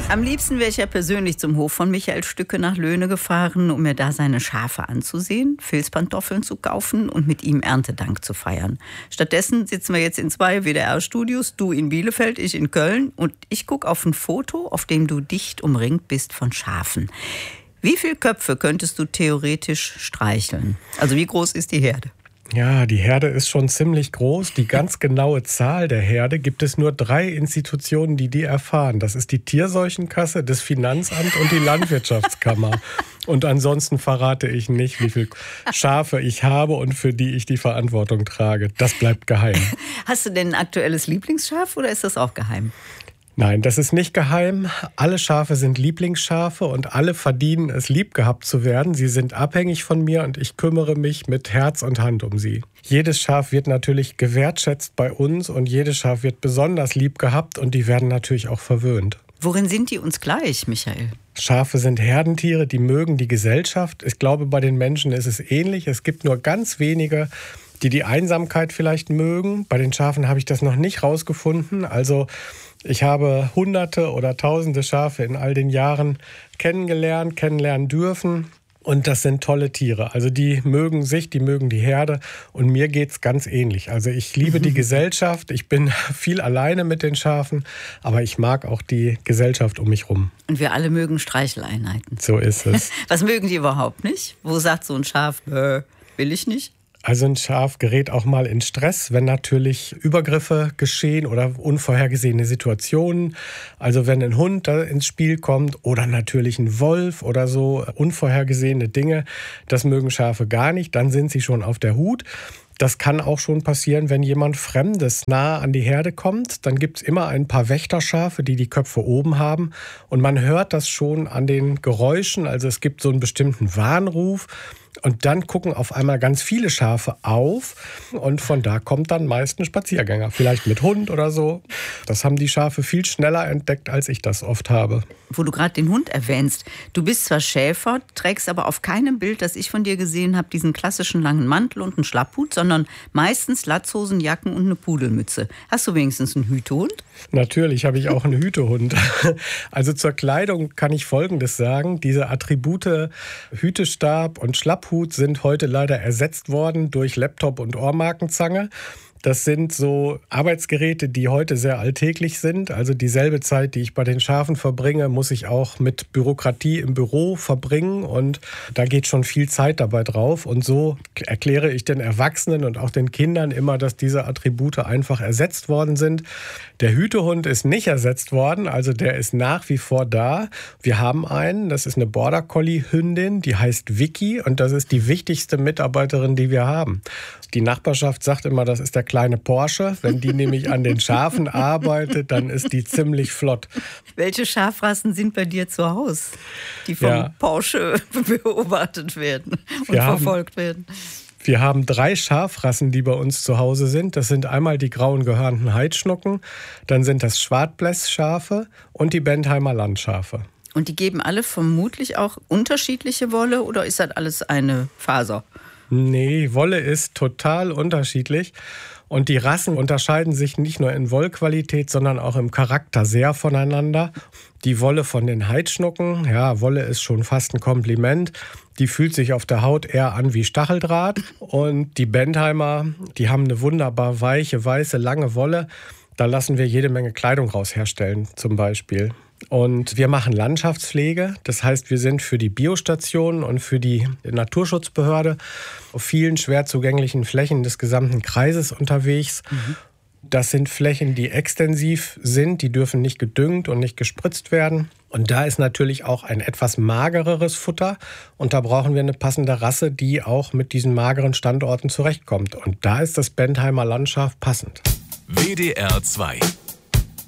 Am liebsten wäre ich ja persönlich zum Hof von Michael Stücke nach Löhne gefahren, um mir da seine Schafe anzusehen, Filzpantoffeln zu kaufen und mit ihm Erntedank zu feiern. Stattdessen sitzen wir jetzt in 2 WDR-Studios, du in Bielefeld, ich in Köln, und ich gucke auf ein Foto, auf dem du dicht umringt bist von Schafen. Wie viele Köpfe könntest du theoretisch streicheln? Also wie groß ist die Herde? Ja, die Herde ist schon ziemlich groß. Die ganz genaue Zahl der Herde gibt es nur 3 Institutionen, die erfahren. Das ist die Tierseuchenkasse, das Finanzamt und die Landwirtschaftskammer. Und ansonsten verrate ich nicht, wie viele Schafe ich habe und für die ich die Verantwortung trage. Das bleibt geheim. Hast du denn ein aktuelles Lieblingsschaf oder ist das auch geheim? Nein, das ist nicht geheim. Alle Schafe sind Lieblingsschafe und alle verdienen es, lieb gehabt zu werden. Sie sind abhängig von mir und ich kümmere mich mit Herz und Hand um sie. Jedes Schaf wird natürlich gewertschätzt bei uns und jedes Schaf wird besonders lieb gehabt und die werden natürlich auch verwöhnt. Worin sind die uns gleich, Michael? Schafe sind Herdentiere, die mögen die Gesellschaft. Ich glaube, bei den Menschen ist es ähnlich. Es gibt nur ganz wenige, die Einsamkeit vielleicht mögen. Bei den Schafen habe ich das noch nicht rausgefunden. Also ich habe Hunderte oder Tausende Schafe in all den Jahren kennenlernen dürfen. Und das sind tolle Tiere. Also die mögen sich, die mögen die Herde. Und mir geht's ganz ähnlich. Also ich liebe die Gesellschaft. Ich bin viel alleine mit den Schafen. Aber ich mag auch die Gesellschaft um mich rum. Und wir alle mögen Streicheleinheiten. So ist es. Was mögen die überhaupt nicht? Wo sagt so ein Schaf, will ich nicht? Also ein Schaf gerät auch mal in Stress, wenn natürlich Übergriffe geschehen oder unvorhergesehene Situationen. Also wenn ein Hund da ins Spiel kommt oder natürlich ein Wolf oder so, unvorhergesehene Dinge, das mögen Schafe gar nicht. Dann sind sie schon auf der Hut. Das kann auch schon passieren, wenn jemand Fremdes nahe an die Herde kommt. Dann gibt es immer ein paar Wächterschafe, die Köpfe oben haben. Und man hört das schon an den Geräuschen. Also es gibt so einen bestimmten Warnruf. Und dann gucken auf einmal ganz viele Schafe auf und von da kommt dann meist ein Spaziergänger, vielleicht mit Hund oder so. Das haben die Schafe viel schneller entdeckt, als ich das oft habe. Wo du gerade den Hund erwähnst, du bist zwar Schäfer, trägst aber auf keinem Bild, das ich von dir gesehen habe, diesen klassischen langen Mantel und einen Schlapphut, sondern meistens Latzhosen, Jacken und eine Pudelmütze. Hast du wenigstens einen Hütehund? Natürlich habe ich auch einen Hütehund. Also zur Kleidung kann ich Folgendes sagen. Diese Attribute Hütestab und Schlapphut sind heute leider ersetzt worden durch Laptop und Ohrmarkenzange. Das sind so Arbeitsgeräte, die heute sehr alltäglich sind. Also dieselbe Zeit, die ich bei den Schafen verbringe, muss ich auch mit Bürokratie im Büro verbringen. Und da geht schon viel Zeit dabei drauf. Und so erkläre ich den Erwachsenen und auch den Kindern immer, dass diese Attribute einfach ersetzt worden sind. Der Hütehund ist nicht ersetzt worden, also der ist nach wie vor da. Wir haben einen, das ist eine Border Collie Hündin, die heißt Vicky und das ist die wichtigste Mitarbeiterin, die wir haben. Die Nachbarschaft sagt immer, das ist der kleine Porsche. Wenn die nämlich an den Schafen arbeitet, dann ist die ziemlich flott. Welche Schafrassen sind bei dir zu Hause, die vom Porsche beobachtet werden und verfolgt werden? Wir haben 3 Schafrassen, die bei uns zu Hause sind. Das sind einmal die grauen gehörnten Heidschnucken, dann sind das Schwartbläss-Schafe und die Bentheimer Landschafe. Und die geben alle vermutlich auch unterschiedliche Wolle oder ist das alles eine Faser? Nee, Wolle ist total unterschiedlich. Und die Rassen unterscheiden sich nicht nur in Wollqualität, sondern auch im Charakter sehr voneinander. Die Wolle von den Heidschnucken, ja, Wolle ist schon fast ein Kompliment. Die fühlt sich auf der Haut eher an wie Stacheldraht. Und die Bentheimer, die haben eine wunderbar weiche, weiße, lange Wolle. Da lassen wir jede Menge Kleidung raus herstellen, zum Beispiel. Und wir machen Landschaftspflege. Das heißt, wir sind für die Biostationen und für die Naturschutzbehörde auf vielen schwer zugänglichen Flächen des gesamten Kreises unterwegs. Das sind Flächen, die extensiv sind, die dürfen nicht gedüngt und nicht gespritzt werden. Und da ist natürlich auch ein etwas magereres Futter. Und da brauchen wir eine passende Rasse, die auch mit diesen mageren Standorten zurechtkommt. Und da ist das Bentheimer Landschaf passend. WDR 2